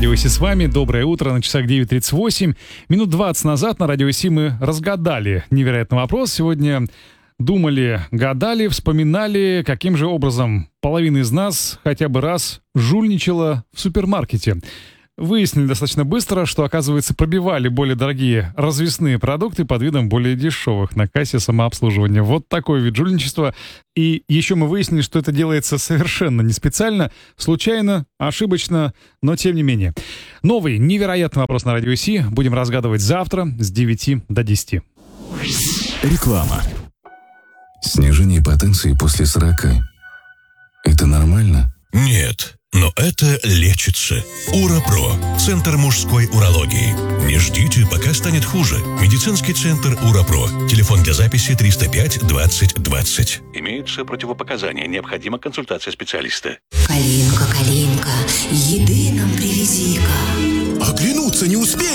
Радио ИСИ с вами. Доброе утро. На часах 9:38. Минут 20 назад на Радио ИСИ мы разгадали невероятный вопрос. Сегодня думали, гадали, вспоминали, каким же образом половина из нас хотя бы раз жульничала в супермаркете. Выяснили достаточно быстро, что, оказывается, пробивали более дорогие развесные продукты под видом более дешевых на кассе самообслуживания. Вот такой вид жульничества. И еще мы выяснили, что это делается совершенно не специально, случайно, ошибочно, но тем не менее. Новый невероятный вопрос на Радио ИСИ будем разгадывать завтра с 9 до 10. Реклама. Снижение потенции после 40 – это нормально? Нет, но это лечится. УраПро. Центр мужской урологии. Не ждите, пока станет хуже. Медицинский центр УраПро. Телефон для записи 305 20 20. Имеются противопоказания. Необходима консультация специалиста. Калинка, Калинка, еды нам привези-ка. Оглянуться не успели.